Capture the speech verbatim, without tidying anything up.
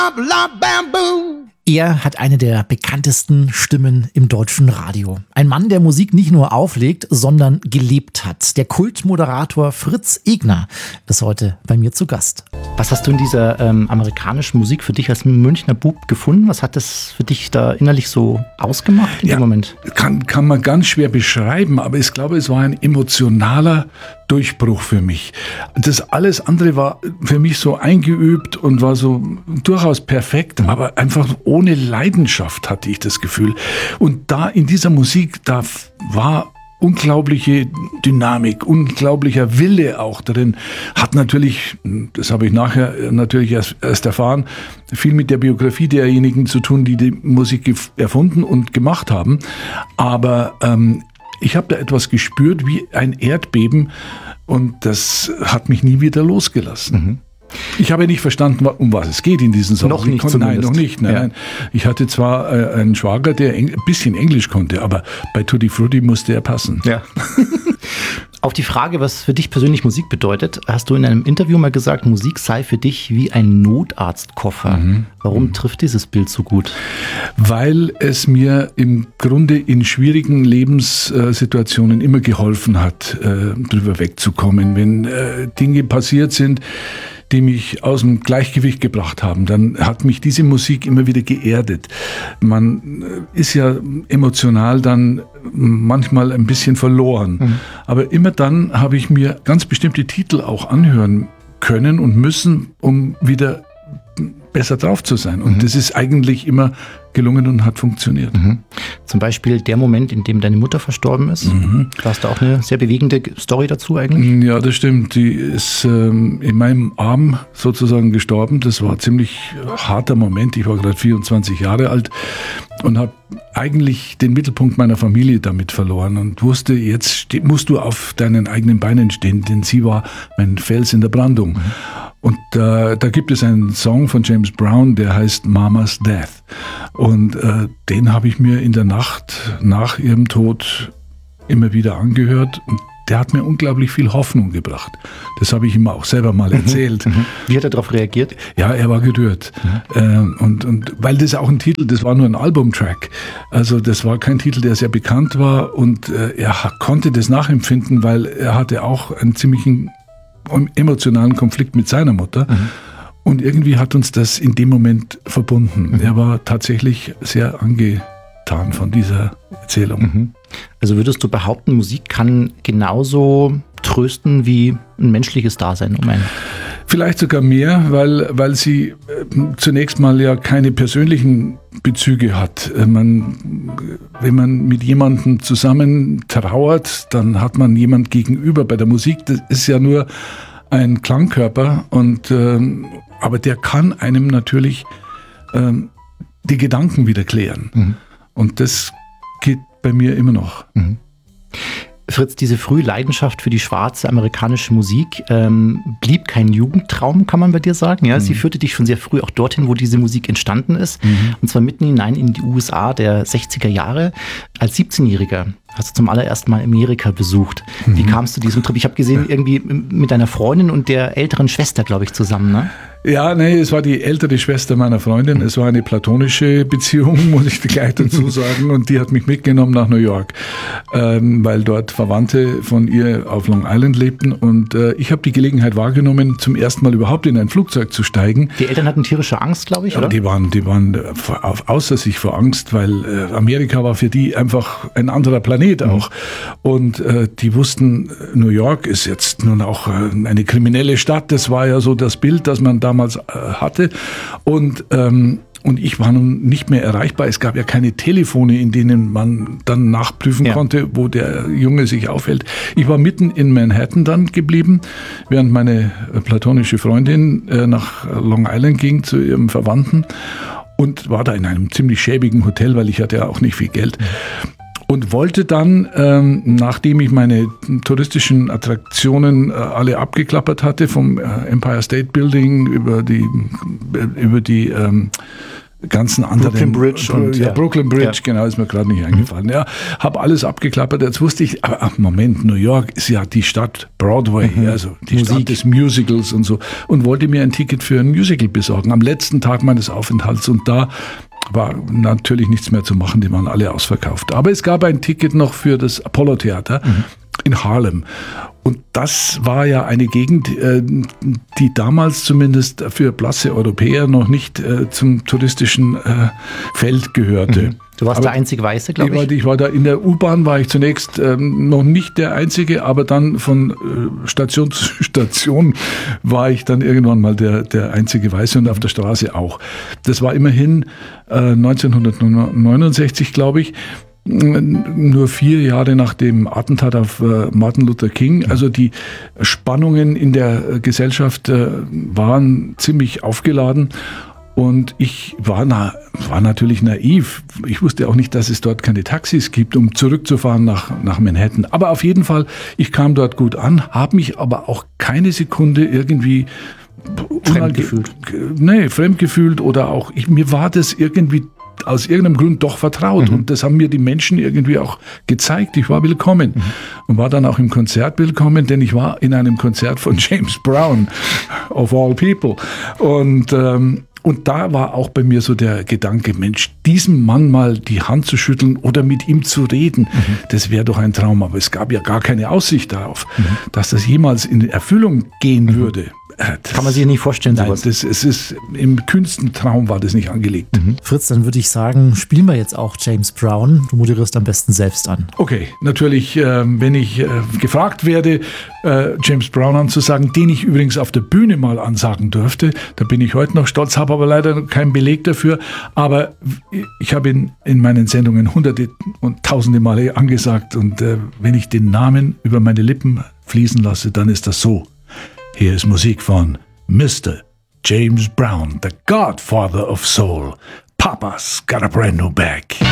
Er hat eine der bekanntesten Stimmen im deutschen Radio. Ein Mann, der Musik nicht nur auflegt, sondern gelebt hat. Der Kultmoderator Fritz Egner ist heute bei mir zu Gast. Was hast du in dieser ähm, amerikanischen Musik für dich als Münchner Bub gefunden? Was hat das für dich da innerlich so ausgemacht in ja, dem Moment? Kann, kann man ganz schwer beschreiben, aber ich glaube, es war ein emotionaler Durchbruch für mich. Das alles andere war für mich so eingeübt und war so durchaus perfekt, aber einfach ohne Leidenschaft hatte ich das Gefühl. Und da in dieser Musik, da war unglaubliche Dynamik, unglaublicher Wille auch drin. Hat natürlich, das habe ich nachher natürlich erst, erst erfahren, viel mit der Biografie derjenigen zu tun, die die Musik erfunden und gemacht haben. Aber ähm, ich habe da etwas gespürt wie ein Erdbeben und das hat mich nie wieder losgelassen. Mhm. Ich habe nicht verstanden, um was es geht in diesen Songs. Noch nicht konnte, zumindest. Nein, noch nicht. Nein, ja. nein. Ich hatte zwar äh, einen Schwager, der ein bisschen Englisch konnte, aber bei Tutti Frutti musste er passen. Ja. Auf die Frage, was für dich persönlich Musik bedeutet, hast du in einem Interview mal gesagt, Musik sei für dich wie ein Notarztkoffer. Mhm. Warum mhm. trifft dieses Bild so gut? Weil es mir im Grunde in schwierigen Lebenssituationen immer geholfen hat, äh, drüber wegzukommen. Wenn äh, Dinge passiert sind, die mich aus dem Gleichgewicht gebracht haben, dann hat mich diese Musik immer wieder geerdet. Man ist ja emotional dann manchmal ein bisschen verloren. Mhm. Aber immer dann habe ich mir ganz bestimmte Titel auch anhören können und müssen, um wieder besser drauf zu sein. Und mhm. das ist eigentlich immer gelungen und hat funktioniert. Mhm. Zum Beispiel der Moment, in dem deine Mutter verstorben ist. Mhm. Da hast du auch eine sehr bewegende Story dazu eigentlich? Ja, das stimmt. Die ist ähm, in meinem Arm sozusagen gestorben. Das war ein ziemlich harter Moment. Ich war gerade vierundzwanzig Jahre alt und habe eigentlich den Mittelpunkt meiner Familie damit verloren und wusste, jetzt ste- musst du auf deinen eigenen Beinen stehen, denn sie war mein Fels in der Brandung. Mhm. Und äh, da gibt es einen Song von James Brown, der heißt Mama's Death. Und äh, den habe ich mir in der Nacht nach ihrem Tod immer wieder angehört. Und der hat mir unglaublich viel Hoffnung gebracht. Das habe ich ihm auch selber mal erzählt. Mhm. Wie hat er darauf reagiert? Ja, er war gerührt. Mhm. Ähm, und, und weil das auch ein Titel, das war nur ein Albumtrack. Also das war kein Titel, der sehr bekannt war. Und äh, er konnte das nachempfinden, weil er hatte auch einen ziemlichen emotionalen Konflikt mit seiner Mutter. Mhm. Und irgendwie hat uns das in dem Moment verbunden. Mhm. Er war tatsächlich sehr angetan von dieser Erzählung. Mhm. Also würdest du behaupten, Musik kann genauso trösten wie ein menschliches Dasein um einen? Vielleicht sogar mehr, weil, weil sie äh, zunächst mal ja keine persönlichen Bezüge hat. Man, wenn man mit jemandem zusammen trauert, dann hat man jemand gegenüber. Bei der Musik, das ist ja nur ein Klangkörper, und, ähm, aber der kann einem natürlich ähm, die Gedanken wieder klären. Mhm. Und das geht bei mir immer noch. Mhm. Fritz, diese frühe Leidenschaft für die schwarze amerikanische Musik ähm, blieb kein Jugendtraum, kann man bei dir sagen. Ja, mhm. Sie führte dich schon sehr früh auch dorthin, wo diese Musik entstanden ist. Mhm. Und zwar mitten hinein in die U S A der sechziger Jahre. Als siebzehnjähriger hast du zum allerersten Mal Amerika besucht. Mhm. Wie kamst du diesem Trip? Ich habe gesehen, irgendwie mit deiner Freundin und der älteren Schwester, glaube ich, zusammen, ne? Ja, nee, es war die ältere Schwester meiner Freundin. Es war eine platonische Beziehung, muss ich gleich dazu sagen. Und die hat mich mitgenommen nach New York, ähm, weil dort Verwandte von ihr auf Long Island lebten. Und äh, ich habe die Gelegenheit wahrgenommen, zum ersten Mal überhaupt in ein Flugzeug zu steigen. Die Eltern hatten tierische Angst, glaube ich, oder? Ja, die waren, die waren auf, außer sich vor Angst, weil äh, Amerika war für die einfach ein anderer Planet auch. Mhm. Und äh, die wussten, New York ist jetzt nun auch äh, eine kriminelle Stadt. Das war ja so das Bild, das man da damals äh, hatte. Und, ähm, und ich war nun nicht mehr erreichbar. Es gab ja keine Telefone, in denen man dann nachprüfen ja. konnte, wo der Junge sich aufhält. Ich war mitten in Manhattan dann geblieben, während meine platonische Freundin äh, nach Long Island ging zu ihrem Verwandten und war da in einem ziemlich schäbigen Hotel, weil ich hatte ja auch nicht viel Geld. Mhm. Und wollte dann, ähm, nachdem ich meine touristischen Attraktionen äh, alle abgeklappert hatte, vom äh, Empire State Building über die, über die ähm, ganzen anderen Brooklyn Bridge und ja, ja. Brooklyn Bridge, ja. genau, ist mir gerade nicht eingefallen. Ja, habe alles abgeklappert. Jetzt wusste ich, aber ach, Moment, New York ist ja die Stadt Broadway, mhm. also die Musik. Stadt des Musicals und so, und wollte mir ein Ticket für ein Musical besorgen am letzten Tag meines Aufenthalts, und da war natürlich nichts mehr zu machen, die waren alle ausverkauft. Aber es gab ein Ticket noch für das Apollo Theater mhm. in Harlem. Und das war ja eine Gegend, die damals zumindest für blasse Europäer noch nicht zum touristischen Feld gehörte. Mhm. Du warst aber der einzige Weiße, glaube ich. Ich war da in der U-Bahn, war ich zunächst ähm, noch nicht der Einzige, aber dann von äh, Station zu Station war ich dann irgendwann mal der, der einzige Weiße, und auf der Straße auch. Das war immerhin äh, neunzehnhundertneunundsechzig, glaube ich, nur vier Jahre nach dem Attentat auf äh, Martin Luther King. Also die Spannungen in der Gesellschaft äh, waren ziemlich aufgeladen. Und ich war, na, war natürlich naiv. Ich wusste auch nicht, dass es dort keine Taxis gibt, um zurückzufahren nach, nach Manhattan. Aber auf jeden Fall, ich kam dort gut an, habe mich aber auch keine Sekunde irgendwie fremd gefühlt. Nee, fremd gefühlt oder auch, ich, mir war das irgendwie aus irgendeinem Grund doch vertraut. Mhm. Und das haben mir die Menschen irgendwie auch gezeigt. Ich war willkommen. Mhm. Und war dann auch im Konzert willkommen, denn ich war in einem Konzert von James Brown, of all people. Und ähm, Und da war auch bei mir so der Gedanke, Mensch, diesem Mann mal die Hand zu schütteln oder mit ihm zu reden, mhm. das wäre doch ein Traum. Aber es gab ja gar keine Aussicht darauf, mhm. dass das jemals in Erfüllung gehen mhm. würde. Das kann man sich nicht vorstellen. Nein, das, es ist, im kühnsten Traum war das nicht angelegt. Mhm. Fritz, dann würde ich sagen, spielen wir jetzt auch James Brown. Du moderierst am besten selbst an. Okay, natürlich, äh, wenn ich äh, gefragt werde, äh, James Brown anzusagen, den ich übrigens auf der Bühne mal ansagen durfte, da bin ich heute noch stolz, habe aber leider keinen Beleg dafür, aber ich habe ihn in meinen Sendungen hunderte und tausende Male angesagt, und äh, wenn ich den Namen über meine Lippen fließen lasse, dann ist das so. Hier ist Musik von Mister James Brown, the Godfather of Soul. Papa's got a brand new bag.